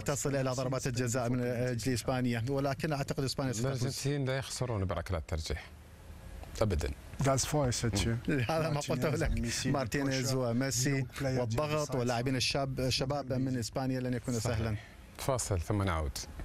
تصل إلى ضربات الجزاء من أجل إسبانيا، ولكن أعتقد إسبانيا ستفوز. الأرجنتين لا يخسرون بركلات ترجيح أبدا. هذا ما قلته لك. مارتينيز وميسي والضغط واللاعبين الشباب من إسبانيا لن يكون سهلا. فاصل ثم نعود.